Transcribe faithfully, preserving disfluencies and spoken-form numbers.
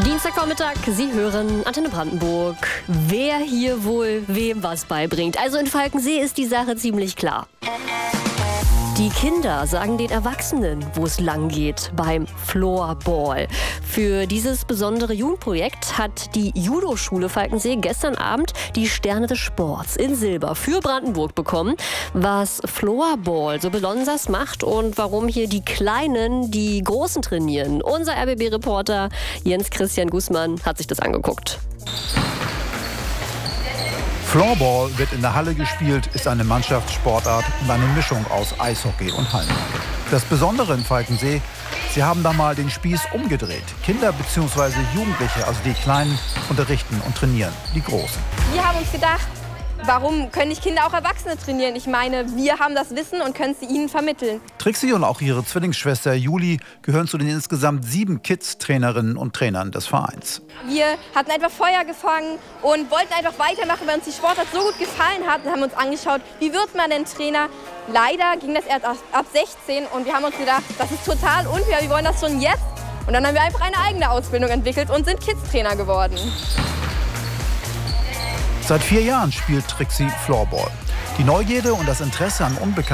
Dienstagvormittag, Sie hören Antenne Brandenburg. Wer hier wohl wem was beibringt? Also in Falkensee ist die Sache ziemlich klar. Die Kinder sagen den Erwachsenen, wo es lang geht beim Floorball. Für dieses besondere Jugendprojekt hat die Judo-Schule Falkensee gestern Abend die Sterne des Sports in Silber für Brandenburg bekommen. Was Floorball so besonders macht und warum hier die Kleinen die Großen trainieren. Unser R B B-Reporter Jens Christian Gußmann hat sich das angeguckt. Floorball wird in der Halle gespielt, ist eine Mannschaftssportart und eine Mischung aus Eishockey und Hallenhockey. Das Besondere in Falkensee, sie haben da mal den Spieß umgedreht. Kinder bzw. Jugendliche, also die Kleinen, unterrichten und trainieren die Großen. Wir haben uns gedacht, warum können nicht Kinder auch Erwachsene trainieren? Ich meine, wir haben das Wissen und können es ihnen vermitteln. Trixie und auch ihre Zwillingsschwester Juli gehören zu den insgesamt sieben Kids-Trainerinnen und Trainern des Vereins. Wir hatten einfach Feuer gefangen und wollten einfach weitermachen, weil uns die Sportart so gut gefallen hat und haben uns angeschaut, wie wird man denn Trainer? Leider ging das erst ab sechzehn und wir haben uns gedacht, das ist total unfair, wir wollen das schon jetzt. Und dann haben wir einfach eine eigene Ausbildung entwickelt und sind Kids-Trainer geworden. Seit vier Jahren spielt Trixie Floorball. Die Neugierde und das Interesse an unbekannten